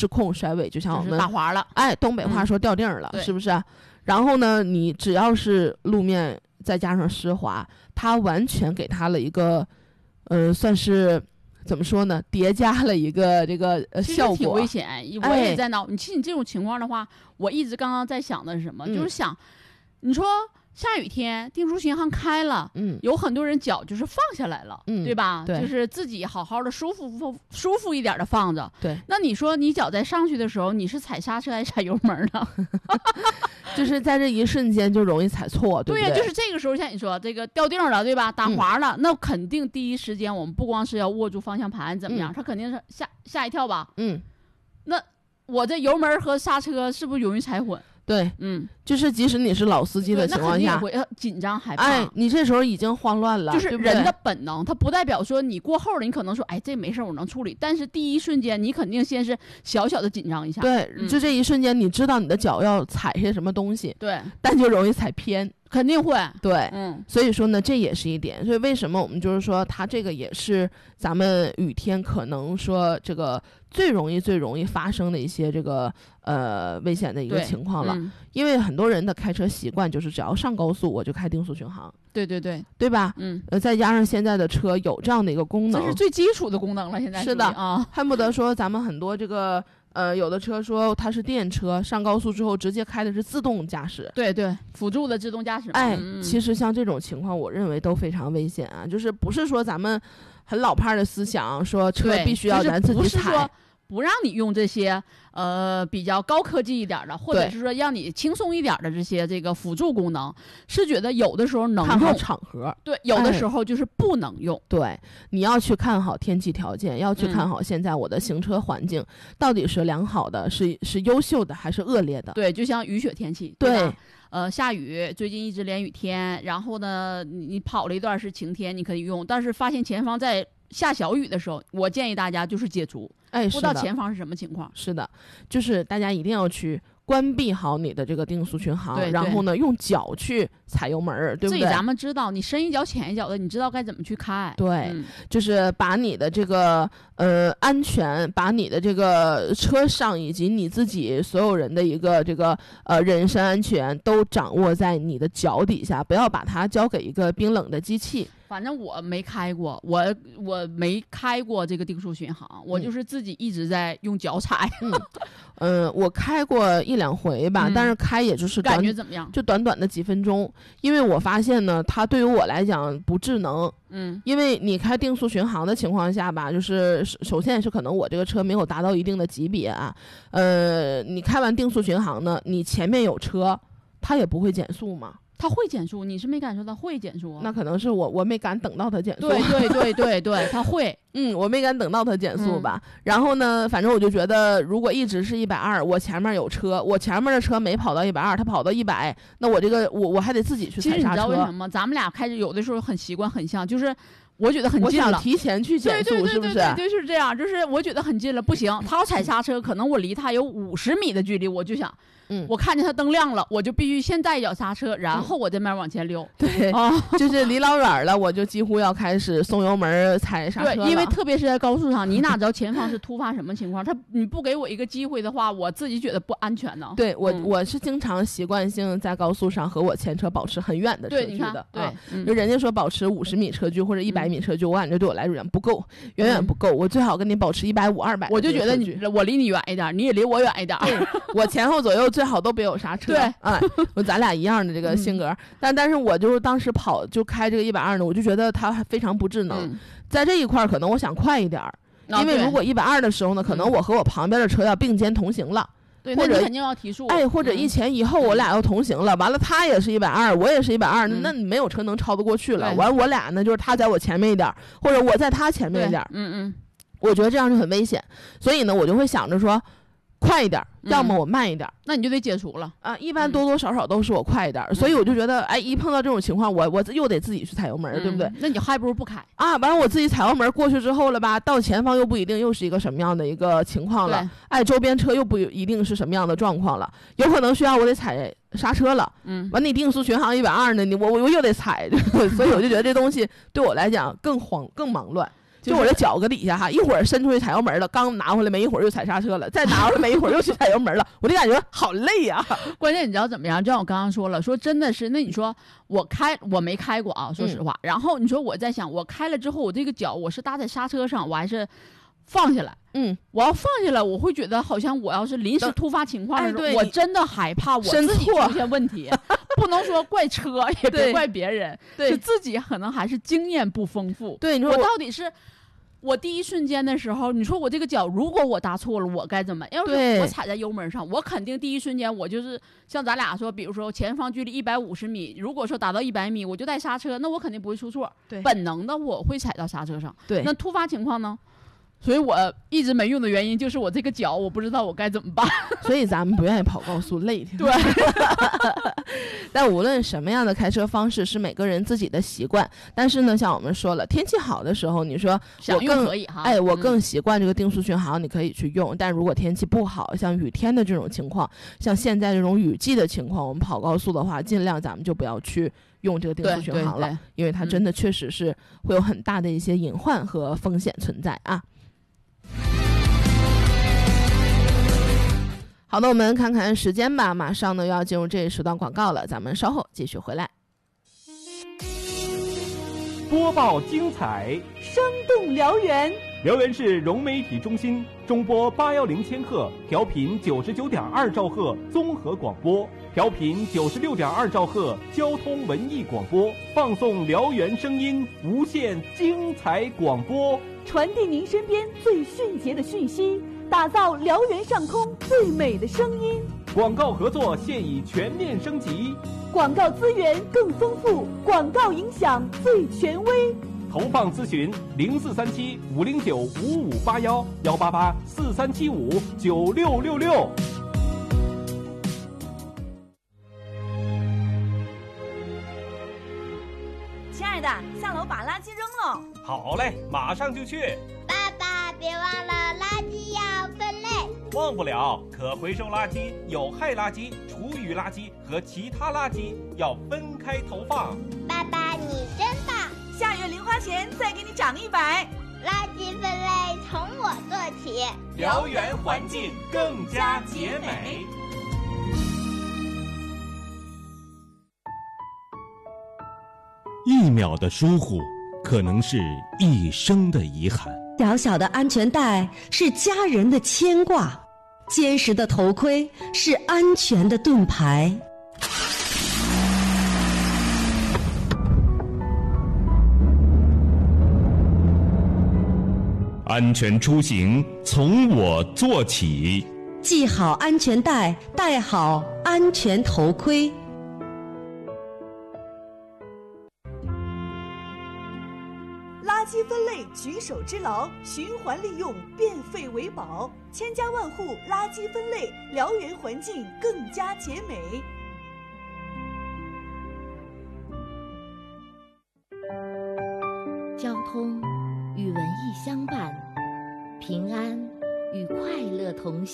失控甩尾，就像我们打滑了， 东北话说掉腚了，是不是？然后呢，你只要是路面再加上湿滑，它完全给它了一个算是怎么说呢，叠加了一个这个效果， 挺危险。我也在闹，其实你这种情况的话，我一直刚刚在想的是什么，就是想你说下雨天定速巡航开了，有很多人脚就是放下来了，对吧？ 对， 就是自己好好的舒服一点的放着。 对， 那你说你脚在上去的时候，你是踩刹车还是踩油门呢？ 就是在这一瞬间就容易踩错，对不对？ 对呀，就是这个时候像你说这个掉腚了，对吧？打滑了，那肯定第一时间我们不光是要握住方向盘怎么样，它肯定是吓一跳吧？那我这油门和刹车是不是容易踩混？ 对，就是即使你是老司机的情况下， 会紧张害怕。 你这时候已经慌乱了， 就是人的本能，它不代表说你过后了，你可能说，这没事我能处理，但是第一瞬间你肯定先是小小的紧张一下。 对，就这一瞬间，你知道你的脚要踩些什么东西， 对， 但就容易踩偏。 肯定会， 对，所以说呢，这也是一点。所以为什么我们就是说，它这个也是咱们雨天可能说这个最容易发生的一些这个危险的一个情况了。因为很多人的开车习惯就是只要上高速我就开定速巡航，对吧？再加上现在的车有这样的一个功能， 这是最基础的功能了。现在是的啊，恨不得说咱们很多这个。有的车说它是电车，上高速之后直接开的是自动驾驶， 对，辅助的自动驾驶。 其实像这种情况，我认为都非常危险啊。就是不是说咱们很老派的思想，说车必须要咱自己踩。 不让你用这些比较高科技一点的，或者是说让你轻松一点的这个辅助功能，是觉得有的时候能用，看好场合， 对，有的时候就是不能用。 对，你要去看好天气条件，要去看好现在我的行车环境到底是良好的，是优秀的还是恶劣的。 对，就像雨雪天气，对吧？下雨，最近一直连雨天，然后呢，你跑了一段是晴天，你可以用，但是发现前方在下小雨的时候，我建议大家就是解除。不知道前方是什么情况。 是的，就是大家一定要去关闭好你的这个定速巡航，然后呢用脚去踩油门，对不对？ 这咱们知道，你深一脚浅一脚的，你知道该怎么去开。 对，就是把你的这个安全，把你的这个车上以及你自己所有人的一个这个人身安全都掌握在你的脚底下，不要把它交给一个冰冷的机器。 反正我没开过，我没开过这个定速巡航，我就是自己一直在用脚踩。 我开过1、2回吧，但是开也就是感觉怎么样？ 就短短的几分钟，因为我发现呢，它对于我来讲不智能。因为你开定速巡航的情况下吧，就是首先是可能我这个车没有达到一定的级别啊，你开完定速巡航呢，你前面有车，它也不会减速嘛。 它会减速，你是没感受到会减速啊？ 那可能是我没敢等到它减速。 对，它会。 我没敢等到它减速吧。然后呢，反正我就觉得，如果一直是120，我前面有车，我前面的车没跑到120，它跑到100，那我这个我还得自己去踩刹车。 其实你知道为什么吗？咱们俩开始有的时候很习惯，很像，就是我觉得很近了， 我想提前去减速，是不是？ 对，就是这样。就是我觉得很近了，不行，他要踩刹车，可能我离他有50米的距离，我就想。我看见他灯亮了，我就必须先带一脚刹车，然后我再慢慢往前溜。 对，就是离老远了，我就几乎要开始松油门踩刹车了。 对，因为特别是在高速上，你哪知道前方是突发什么情况？你不给我一个机会的话，我自己觉得不安全呢。 对，我是经常习惯性在高速上和我前车保持很远的车距的。就人家说保持50米车距或者100米车距，我感觉对我来说不够，远远不够。我最好跟你保持150、200。 我就觉得我离你远一点，你也离我远一点。 我前后左右最好都别有刹车。对，咱俩一样的这个性格。但是我就当时就开这个120呢，我就觉得它非常不智能。在这一块可能我想快一点，因为如果120的时候呢，可能我和我旁边的车要并肩同行了。 对，或者肯定要提速。 或者一前一后我俩要同行了，完了他也是120，我也是120，那没有车能超得过去了。完我俩呢，就是他在我前面一点，或者我在他前面一点。我觉得这样是很危险，所以呢，我就会想着说。快一点，要么我慢一点， 那你就得解除了啊。一般多多少少都是我快一点，所以我就觉得，一碰到这种情况，我又得自己去踩油门，对不对？ 那你还不如不开啊。完了，我自己踩油门过去之后了吧，到前方又不一定又是一个什么样的一个情况了。周边车又不一定是什么样的状况了，有可能需要我得踩刹车了。完你定速巡航120呢，我又得踩，所以我就觉得这东西对我来讲更忙乱。 就我这脚搁底下哈，一会儿伸出去踩油门了，刚拿回来没一会儿又踩刹车了，再拿回来没一会儿又去踩油门了，我就感觉好累呀。 关键你知道怎么样？就像我刚刚说了，说真的是，那你说我没开过啊，说实话。然后你说我在想，我开了之后，我这个脚我是搭在刹车上，我还是放下来？我要放下来，我会觉得好像我要是临时突发情况的时候，我真的害怕我自己出现问题。不能说怪车，也别怪别人，是自己可能还是经验不丰富。 对，你说我到底是我第一瞬间的时候，你说我这个脚如果我搭错了，我该怎么？要是我踩在油门上，我肯定第一瞬间我就是像咱俩说，比如说前方距离150米，如果说达到100米，我就带刹车，那我肯定不会出错。 对， 本能的我会踩到刹车上。 对， 那突发情况呢？所以我一直没用的原因就是我这个脚我不知道我该怎么办。 所以咱们不愿意跑高速，累。 对。 但无论什么样的开车方式是每个人自己的习惯，但是呢，像我们说了，天气好的时候，你说想用可以哈， 我更习惯这个定速巡航，你可以去用。但如果天气不好，像雨天的这种情况，像现在这种雨季的情况，我们跑高速的话，尽量咱们就不要去用这个定速巡航了，因为它真的确实是会有很大的一些隐患和风险存在啊。好的，我们看看时间吧，马上呢又要进入这一时段广告了，咱们稍后继续回来。 播报精彩， 生动辽源。 辽源市融媒体中心中波810千赫，调频99.2兆赫综合广播，调频96.2兆赫交通文艺广播，放送辽源声音，无限精彩广播， 传递您身边最迅捷的讯息，打造辽源上空最美的声音。 广告合作现已全面升级， 广告资源更丰富，广告影响最权威。 投放咨询0437-509-5581，188-4375-9666。 亲爱的，下楼把垃圾扔了。 好嘞，马上就去。 爸爸，别忘了垃圾要分类。 忘不了，可回收垃圾、有害垃圾、厨余垃圾和其他垃圾要分开投放。 爸爸，你真棒！ 下月零花钱再给你涨100。 垃圾分类从我做起， 辽源环境更加洁美。 1秒的疏忽，可能是一生的遗憾。 小小的安全带是家人的牵挂，坚实的头盔是安全的盾牌。 安全出行从我做起， 系好安全带，戴好安全头盔。 垃圾分类举手之劳，循环利用，变废为宝，千家万户垃圾分类，辽源环境更加洁美。 交通与文艺相伴，平安与快乐同行。